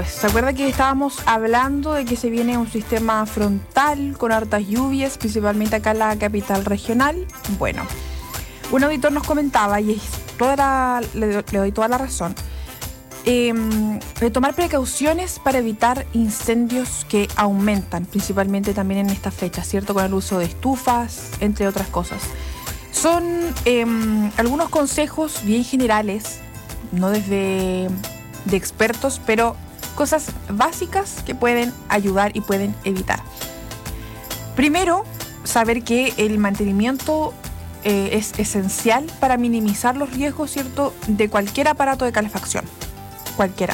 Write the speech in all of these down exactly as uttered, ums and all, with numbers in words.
¿Se acuerda que estábamos hablando de que se viene un sistema frontal con hartas lluvias, principalmente acá en la capital regional? Bueno, un auditor nos comentaba, y es toda la, le, le doy toda la razón, eh, de tomar precauciones para evitar incendios que aumentan, principalmente también en esta fecha, ¿cierto? Con el uso de estufas, entre otras cosas. Son eh, algunos consejos bien generales, no desde de expertos, pero cosas básicas que pueden ayudar y pueden evitar. Primero, saber que el mantenimiento eh, es esencial para minimizar los riesgos, ¿cierto?, de cualquier aparato de calefacción, cualquiera.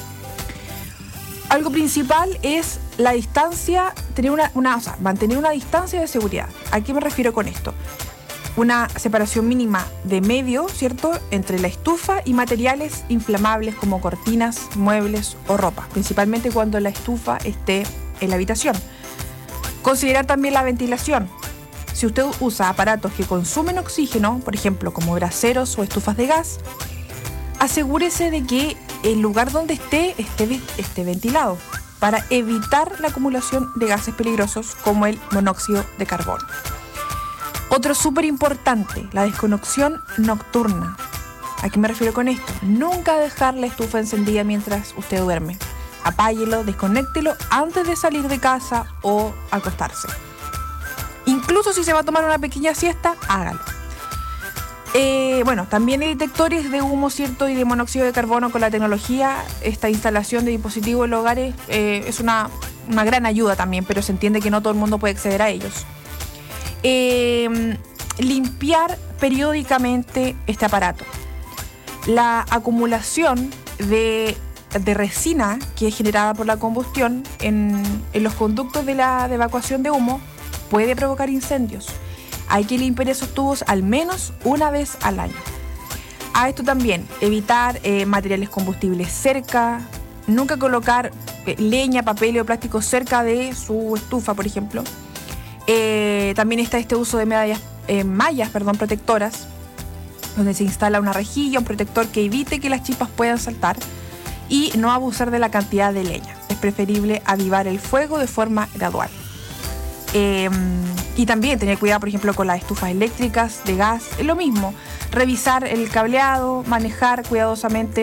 Algo principal es la distancia, tener una, una, o sea, mantener una distancia de seguridad. ¿A qué me refiero con esto? Una separación mínima de medio, ¿cierto?, entre la estufa y materiales inflamables como cortinas, muebles o ropa, principalmente cuando la estufa esté en la habitación. Considerar también la ventilación. Si usted usa aparatos que consumen oxígeno, por ejemplo, como braseros o estufas de gas, asegúrese de que el lugar donde esté esté, esté ventilado para evitar la acumulación de gases peligrosos como el monóxido de carbono. Otro súper importante, la desconexión nocturna. ¿A qué me refiero con esto? Nunca dejar la estufa encendida mientras usted duerme. Apáguelo, desconéctelo antes de salir de casa o acostarse. Incluso si se va a tomar una pequeña siesta, hágalo. Eh, bueno, también hay detectores de humo, ¿cierto?, y de monóxido de carbono con la tecnología. Esta instalación de dispositivos en los hogares eh, es una, una gran ayuda también, pero se entiende que no todo el mundo puede acceder a ellos. Eh, limpiar periódicamente este aparato. La acumulación de, de resina que es generada por la combustión en, en los conductos de la de evacuación de humo puede provocar incendios. Hay que limpiar esos tubos al menos una vez al año. A esto también, evitar eh, materiales combustibles cerca, nunca colocar eh, leña, papel o plástico cerca de su estufa, por ejemplo. Eh, también está este uso de medallas, eh, mallas perdón, protectoras, donde se instala una rejilla, un protector que evite que las chispas puedan saltar, y no abusar de la cantidad de leña. Es preferible avivar el fuego de forma gradual. Eh, y también tener cuidado, por ejemplo, con las estufas eléctricas, de gas, es lo mismo. Revisar el cableado, manejar cuidadosamente